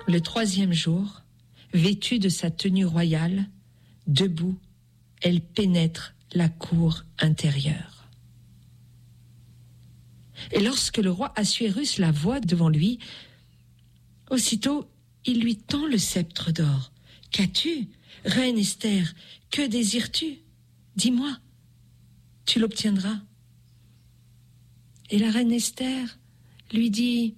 Le 3e jour, vêtue de sa tenue royale, debout, elle pénètre la cour intérieure. Et lorsque le roi Assuérus la voit devant lui, aussitôt il lui tend le sceptre d'or. « Qu'as-tu, reine Esther? Que désires-tu? Dis-moi, tu l'obtiendras. » Et la reine Esther lui dit: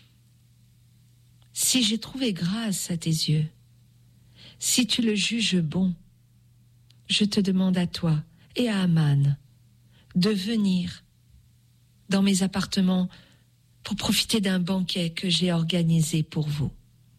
« Si j'ai trouvé grâce à tes yeux, si tu le juges bon, je te demande à toi et à Aman de venir dans mes appartements pour profiter d'un banquet que j'ai organisé pour vous. »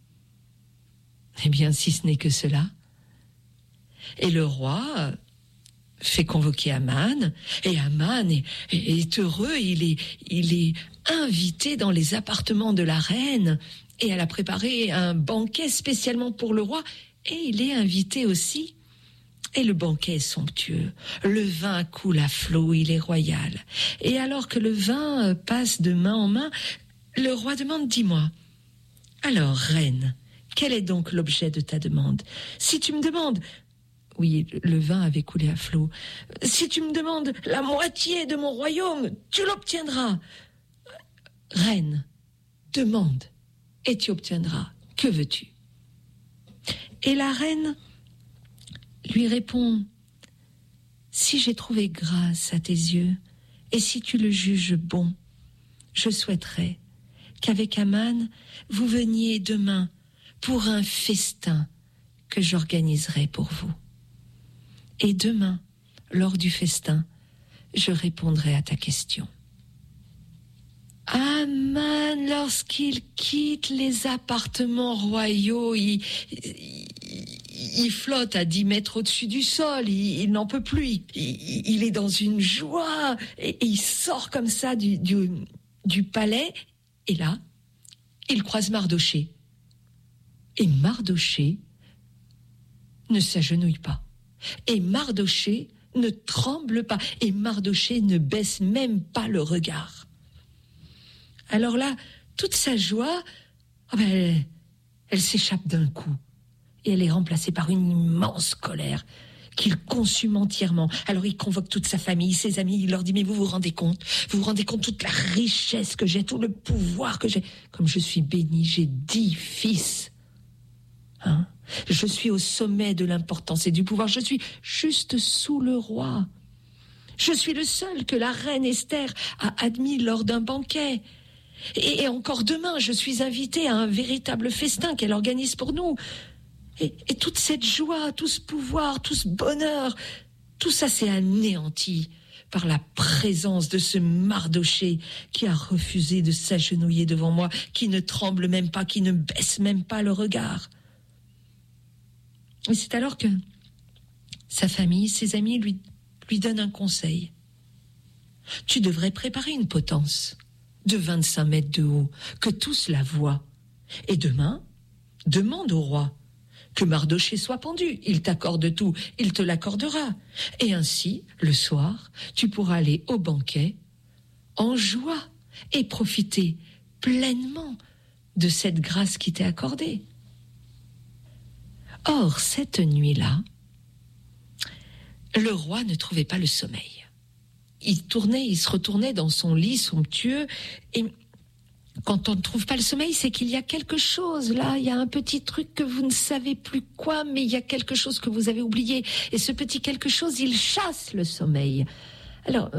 Eh bien, si ce n'est que cela. Et le roi fait convoquer Aman, et Aman est heureux, il est invité dans les appartements de la reine, et elle a préparé un banquet spécialement pour le roi, et il est invité aussi. Et le banquet est somptueux, le vin coule à flot, il est royal. Et alors que le vin passe de main en main, le roi demande: « Dis-moi, alors, reine, quel est donc l'objet de ta demande? Si tu me demandes... » Oui, le vin avait coulé à flot. « Si tu me demandes la moitié de mon royaume, tu l'obtiendras. Reine, demande, et tu obtiendras. Que veux-tu? » Et la reine lui répond: « Si j'ai trouvé grâce à tes yeux, et si tu le juges bon, je souhaiterais qu'avec Aman, vous veniez demain pour un festin que j'organiserai pour vous. Et demain, lors du festin, je répondrai à ta question. » Aman, lorsqu'il quitte les appartements royaux, il flotte à 10 mètres au-dessus du sol, il n'en peut plus, il est dans une joie, et il sort comme ça du palais, et là, il croise Mardochée. Et Mardochée ne s'agenouille pas. Et Mardochée ne tremble pas. Et Mardochée ne baisse même pas le regard. Alors là, toute sa joie, elle s'échappe d'un coup. Et elle est remplacée par une immense colère qu'il consume entièrement. Alors il convoque toute sa famille, ses amis, il leur dit: « Mais vous vous rendez compte toute la richesse que j'ai, tout le pouvoir que j'ai. Comme je suis béni, j'ai 10 fils. Hein? Je suis au sommet de l'importance et du pouvoir. Je suis juste sous le roi. Je suis le seul que la reine Esther a admis lors d'un banquet. Et encore demain, je suis invité à un véritable festin qu'elle organise pour nous. Et toute cette joie, tout ce pouvoir, tout ce bonheur, tout ça s'est anéanti par la présence de ce Mardochée qui a refusé de s'agenouiller devant moi, qui ne tremble même pas, qui ne baisse même pas le regard. » Et c'est alors que sa famille, ses amis lui donnent un conseil. « Tu devrais préparer une potence de 25 mètres de haut, que tous la voient. Et demain, demande au roi que Mardochée soit pendu. Il t'accorde tout, il te l'accordera. Et ainsi, le soir, tu pourras aller au banquet en joie et profiter pleinement de cette grâce qui t'est accordée. » Or, cette nuit-là, le roi ne trouvait pas le sommeil. Il se retournait dans son lit somptueux, et quand on ne trouve pas le sommeil, c'est qu'il y a quelque chose là, il y a un petit truc que vous ne savez plus quoi, mais il y a quelque chose que vous avez oublié, et ce petit quelque chose, il chasse le sommeil. Alors,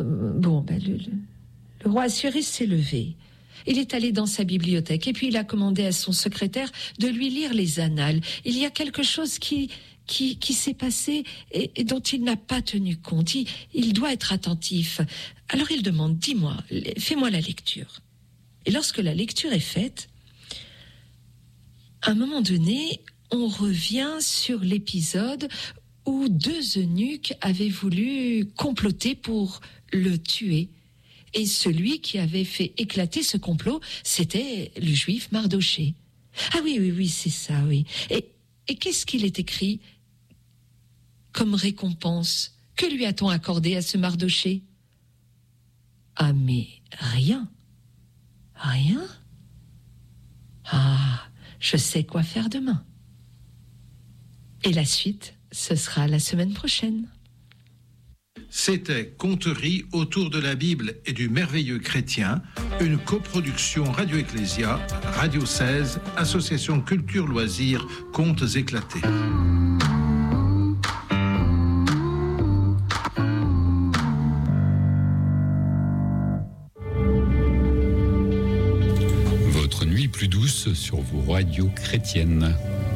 le roi Assuérus s'est levé. Il est allé dans sa bibliothèque, et puis il a commandé à son secrétaire de lui lire les annales. Il y a quelque chose qui s'est passé et dont il n'a pas tenu compte. Il doit être attentif. Alors il demande: « Dis-moi, fais-moi la lecture. » Et lorsque la lecture est faite, à un moment donné, on revient sur l'épisode où 2 eunuques avaient voulu comploter pour le tuer. Et celui qui avait fait éclater ce complot, c'était le juif Mardochée. Ah oui, c'est ça, oui. Et qu'est-ce qu'il est écrit comme récompense? Que lui a-t-on accordé à ce Mardochée? Ah, mais rien. Rien? Ah, je sais quoi faire demain. Et la suite, ce sera la semaine prochaine. C'était Conteries autour de la Bible et du merveilleux chrétien, une coproduction Radio Ecclésia, Radio 16, Association Culture Loisirs, Contes éclatés. Votre nuit plus douce sur vos radios chrétiennes.